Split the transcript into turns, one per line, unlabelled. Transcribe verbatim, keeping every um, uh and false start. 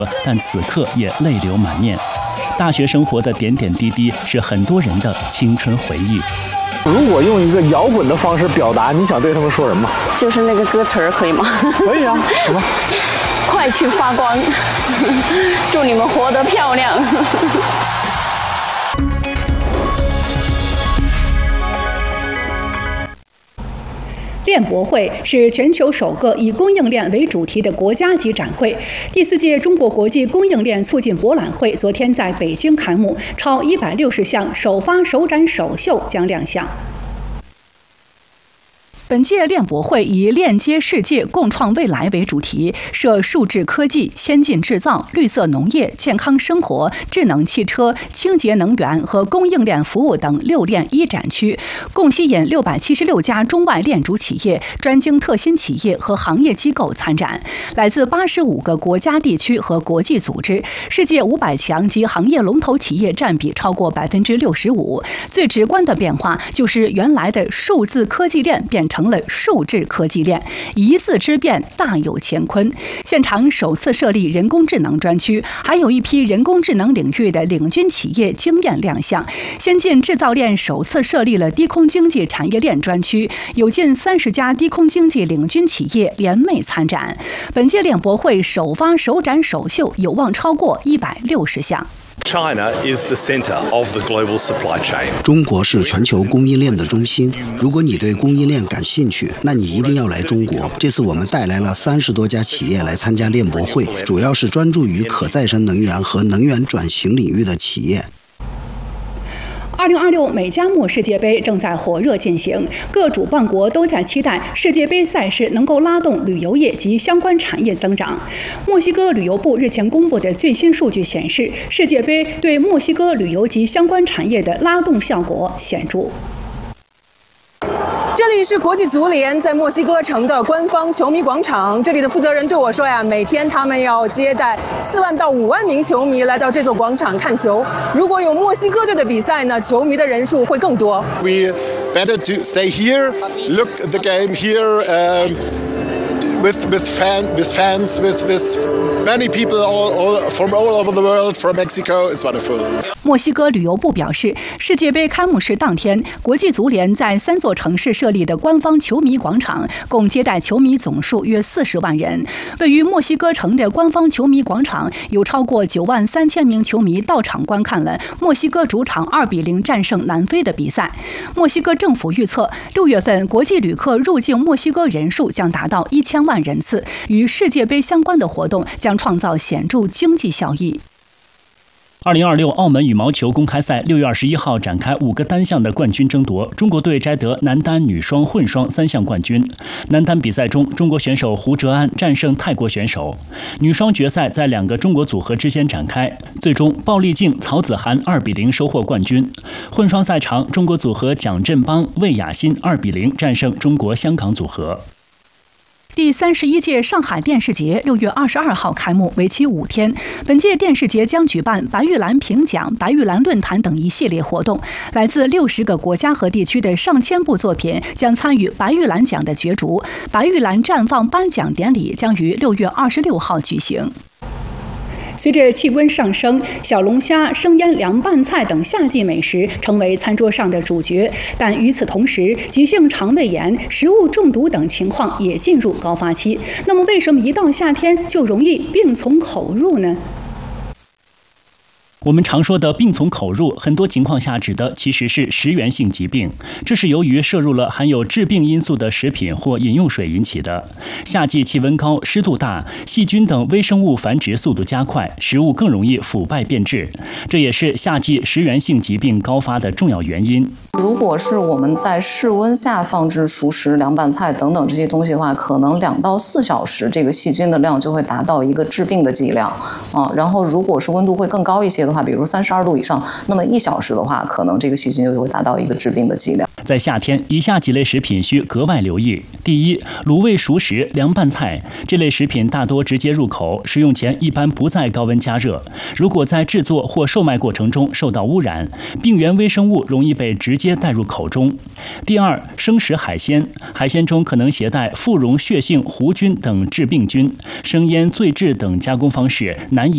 但此刻也泪流满面。大学生活的点点滴滴是很多人的青春回忆。
如果用一个摇滚的方式表达，你想对他们说什么？
就是那个歌词儿，可以吗？
可以啊，什么？
快去发光，祝你们活得漂亮。
链博会是全球首个以供应链为主题的国家级展会。第四届中国国际供应链促进博览会昨天在北京开幕，超一百六十项首发、首展、首秀将亮相。本届链博会以链接世界、共创未来为主题，设数字科技、先进制造、绿色农业、健康生活、智能汽车、清洁能源和供应链服务等六链一展区，共吸引六百七十六家中外链主企业、专精特新企业和行业机构参展，来自八十五个国家、地区和国际组织，世界五百强及行业龙头企业占比超过百分之六十五。最直观的变化就是原来的数字科技链变成成了数字科技链，一字之变大有乾坤。现场首次设立人工智能专区，还有一批人工智能领域的领军企业经验亮相。先进制造链首次设立了低空经济产业链专区，有近三十家低空经济领军企业联袂参展。本届链博会首发、首展、首秀有望超过一百六十项。
China is the center of the global supply chain.
中国是全球供应链的中心。如果你对供应链感兴趣，那你一定要来中国。这次我们带来了三十多家企业来参加链博会，主要是专注于可再生能源和能源转型领域的企业。
二零二六美加墨世界杯正在火热进行，各主办国都在期待世界杯赛事能够拉动旅游业及相关产业增长。墨西哥旅游部日前公布的最新数据显示，世界杯对墨西哥旅游及相关产业的拉动效果显著。
这里是国际足联在墨西哥城的官方球迷广场，这里的负责人对我说呀，每天他们要接待四万到五万名球迷来到这座广场看球。如果有墨西哥队的比赛呢，球迷的人数会更多。
We better to stay here, look at the game here, um, with with fan with fans with with many people all, all from all over the world, from Mexico. It's wonderful.
墨西哥旅游部表示，世界杯开幕式当天，国际足联在三座城市设立的官方球迷广场，共接待球迷总数约四十万人。位于墨西哥城的官方球迷广场，有超过九万三千名球迷到场观看了墨西哥主场二比零战胜南非的比赛。墨西哥政府预测，六月份国际旅客入境墨西哥人数将达到一千万人次，与世界杯相关的活动将创造显著经济效益。
二零二六澳门羽毛球公开赛六月二十一号展开五个单项的冠军争夺，中国队摘得男单、女双、混双三项冠军。男单比赛中，中国选手胡哲安战胜泰国选手。女双决赛在两个中国组合之间展开，最终鲍丽静、曹子涵二比零收获冠军。混双赛场，中国组合蒋振邦、魏雅欣二比零战胜中国香港组合。
第三十一届上海电视节六月二十二号开幕，为期五天。本届电视节将举办白玉兰评奖、白玉兰论坛等一系列活动。来自六十个国家和地区的上千部作品将参与白玉兰奖的角逐。白玉兰绽放颁奖典礼将于六月二十六号举行。随着气温上升，小龙虾、生腌凉拌菜等夏季美食成为餐桌上的主角。但与此同时，急性肠胃炎、食物中毒等情况也进入高发期。那么，为什么一到夏天就容易病从口入呢？
我们常说的病从口入，很多情况下指的其实是食源性疾病，这是由于摄入了含有致病因素的食品或饮用水引起的。夏季气温高、湿度大，细菌等微生物繁殖速度加快，食物更容易腐败变质，这也是夏季食源性疾病高发的重要原因。
如果是我们在室温下放置熟食、凉拌菜等等这些东西的话，可能两到四小时，这个细菌的量就会达到一个致病的剂量啊。然后，如果是温度会更高一些的话，比如三十二度以上，那么一小时的话，可能这个细菌就会达到一个致病的剂量。
在夏天，以下几类食品需格外留意：第一，卤味熟食、凉拌菜这类食品大多直接入口，食用前一般不在高温加热。如果在制作或售卖过程中受到污染，病原微生物容易被直接带入口中。第二，生食海鲜，海鲜中可能携带富溶血性弧菌等致病菌，生腌、醉制等加工方式难以